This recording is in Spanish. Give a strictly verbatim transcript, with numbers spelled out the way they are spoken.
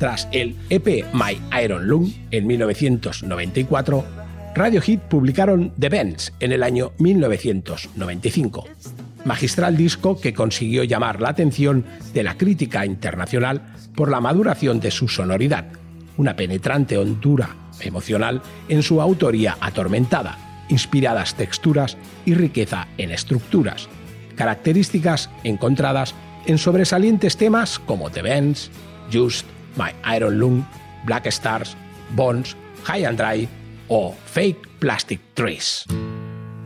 Tras el E P My Iron Lung en mil novecientos noventa y cuatro, Radiohead publicaron The Bends en el año mil novecientos noventa y cinco. Magistral disco que consiguió llamar la atención de la crítica internacional por la maduración de su sonoridad, una penetrante hondura emocional en su autoría atormentada, inspiradas texturas y riqueza en estructuras, características encontradas en sobresalientes temas como The Bends, Just, My Iron Lung, Black Stars, Bones, High and Dry o Fake Plastic Trees.